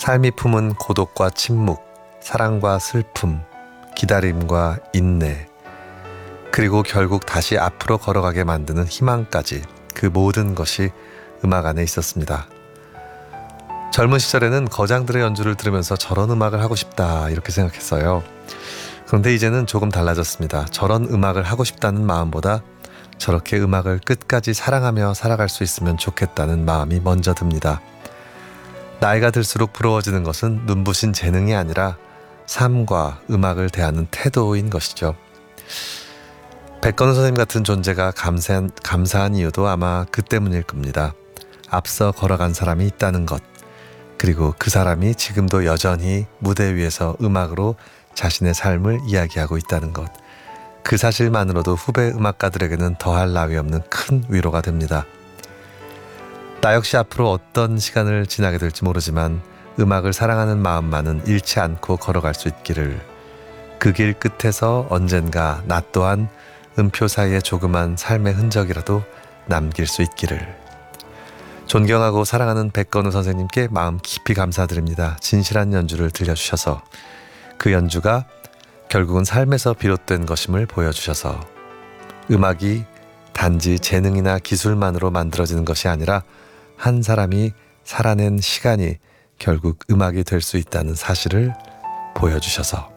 삶이 품은 고독과 침묵, 사랑과 슬픔, 기다림과 인내, 그리고 결국 다시 앞으로 걸어가게 만드는 희망까지, 그 모든 것이 음악 안에 있었습니다. 젊은 시절에는 거장들의 연주를 들으면서 저런 음악을 하고 싶다 이렇게 생각했어요. 그런데 이제는 조금 달라졌습니다. 저런 음악을 하고 싶다는 마음보다 저렇게 음악을 끝까지 사랑하며 살아갈 수 있으면 좋겠다는 마음이 먼저 듭니다. 나이가 들수록 부러워지는 것은 눈부신 재능이 아니라 삶과 음악을 대하는 태도인 것이죠. 백건우 선생님 같은 존재가 감사한 이유도 아마 그 때문일 겁니다. 앞서 걸어간 사람이 있다는 것, 그리고 그 사람이 지금도 여전히 무대 위에서 음악으로 자신의 삶을 이야기하고 있다는 것, 그 사실만으로도 후배 음악가들에게는 더할 나위 없는 큰 위로가 됩니다. 나 역시 앞으로 어떤 시간을 지나게 될지 모르지만 음악을 사랑하는 마음만은 잃지 않고 걸어갈 수 있기를, 그 길 끝에서 언젠가 나 또한 음표 사이에 조그만 삶의 흔적이라도 남길 수 있기를. 존경하고 사랑하는 백건우 선생님께 마음 깊이 감사드립니다. 진실한 연주를 들려주셔서, 그 연주가 결국은 삶에서 비롯된 것임을 보여주셔서, 음악이 단지 재능이나 기술만으로 만들어지는 것이 아니라 한 사람이 살아낸 시간이 결국 음악이 될 수 있다는 사실을 보여주셔서